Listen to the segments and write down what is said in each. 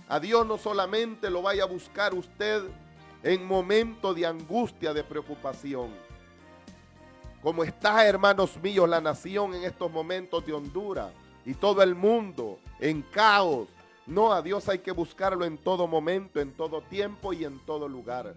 A Dios no solamente lo vaya a buscar usted en momentos de angustia, de preocupación. Como está, hermanos míos, la nación en estos momentos de Honduras y todo el mundo en caos. No, a Dios hay que buscarlo en todo momento, en todo tiempo y en todo lugar.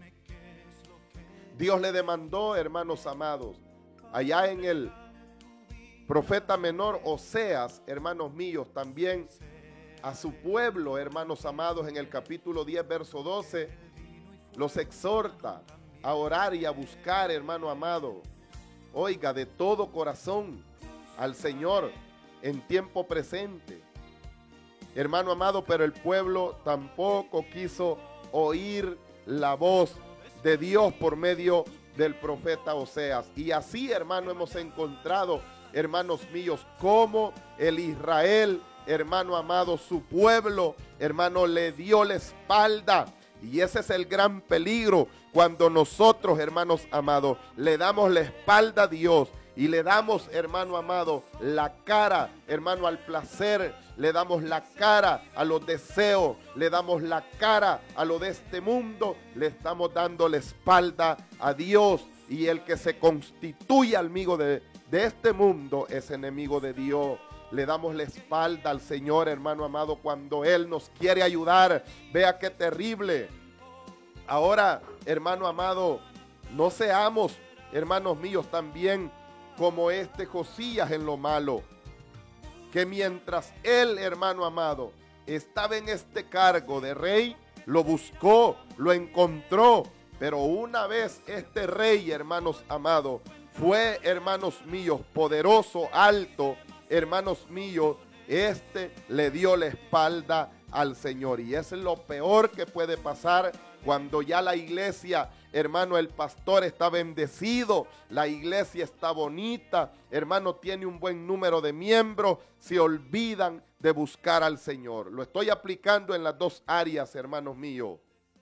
Dios le demandó, hermanos amados, allá en el profeta menor Oseas, hermanos míos, también a su pueblo, hermanos amados, en el capítulo 10, verso 12, los exhorta a orar y a buscar, hermano amado, oiga, de todo corazón al Señor en tiempo presente. Hermano amado, pero el pueblo tampoco quiso oír la voz de Dios por medio del profeta Oseas. Y así, hermano, hemos encontrado, hermanos míos, como el Israel, hermano amado, su pueblo, hermano, le dio la espalda. Y ese es el gran peligro cuando nosotros, hermanos amados, le damos la espalda a Dios y le damos, hermano amado, la cara, hermano, al placer, le damos la cara a los deseos, le damos la cara a lo de este mundo, le estamos dando la espalda a Dios. Y el que se constituye amigo de este mundo es enemigo de Dios. Le damos la espalda al Señor, hermano amado, cuando Él nos quiere ayudar. Vea qué terrible. Ahora, hermano amado, no seamos, hermanos míos, también como este Josías en lo malo, que mientras él, hermano amado, estaba en este cargo de rey, lo buscó, lo encontró, pero una vez este rey, hermanos amados, fue, hermanos míos, poderoso, alto, hermanos míos, le dio la espalda al Señor. Y eso es lo peor que puede pasar cuando ya la iglesia, hermano, el pastor está bendecido, la iglesia está bonita, hermano, tiene un buen número de miembros, se olvidan de buscar al Señor. Lo estoy aplicando en las dos áreas, hermanos míos.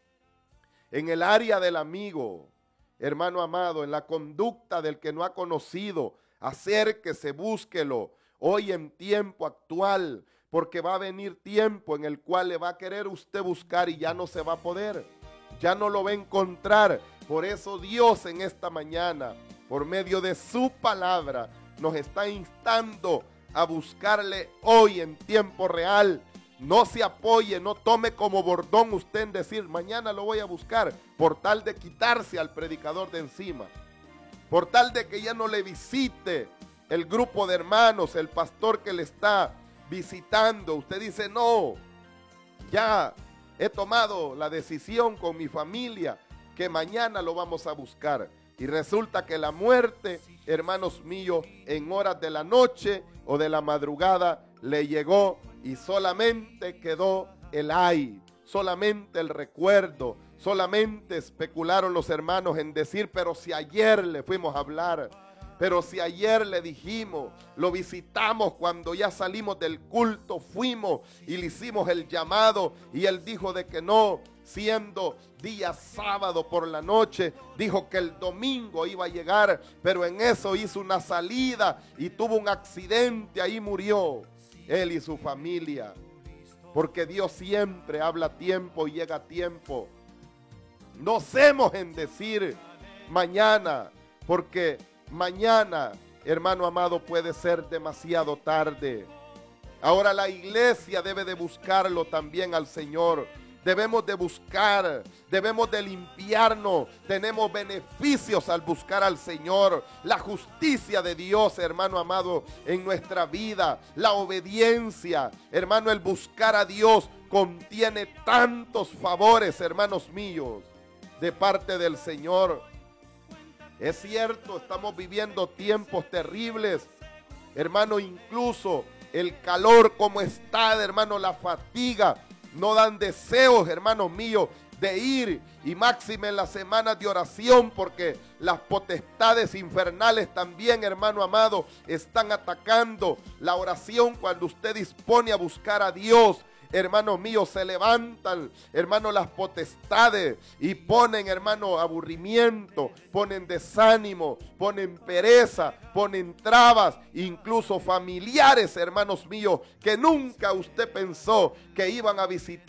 En el área del amigo, hermano amado, en la conducta del que no ha conocido, acérquese, búsquelo, hoy en tiempo actual, porque va a venir tiempo en el cual le va a querer usted buscar y ya no se va a poder. Ya no lo va a encontrar. Por eso Dios en esta mañana, por medio de su palabra, nos está instando a buscarle hoy en tiempo real. No se apoye, no tome como bordón usted en decir, mañana lo voy a buscar, por tal de quitarse al predicador de encima, por tal de que ya no le visite el grupo de hermanos, el pastor que le está visitando. Usted dice, no, ya he tomado la decisión con mi familia que mañana lo vamos a buscar. Y resulta que la muerte, hermanos míos, en horas de la noche o de la madrugada le llegó y solamente quedó el ay, solamente el recuerdo, solamente especularon los hermanos en decir, pero si ayer le fuimos a hablar, pero si ayer le dijimos, lo visitamos cuando ya salimos del culto, fuimos y le hicimos el llamado y él dijo de que no, siendo día sábado por la noche, dijo que el domingo iba a llegar, pero en eso hizo una salida y tuvo un accidente, ahí murió él y su familia, porque Dios siempre habla a tiempo y llega a tiempo. No cesemos en decir mañana, porque mañana, hermano amado, puede ser demasiado tarde. Ahora la iglesia debe de buscarlo también al Señor. Debemos de buscar, debemos de limpiarnos. Tenemos beneficios al buscar al Señor. La justicia de Dios, hermano amado, en nuestra vida. La obediencia, hermano, el buscar a Dios contiene tantos favores, hermanos míos, de parte del Señor. Es cierto, estamos viviendo tiempos terribles, hermano, incluso el calor como está, hermano, la fatiga, no dan deseos, hermanos míos, de ir, y máxime en las semanas de oración, porque las potestades infernales también, hermano amado, están atacando la oración. Cuando usted dispone a buscar a Dios, hermanos míos, se levantan, hermano, las potestades y ponen, hermano, aburrimiento, ponen desánimo, ponen pereza, ponen trabas, incluso familiares, hermanos míos, que nunca usted pensó que iban a visitar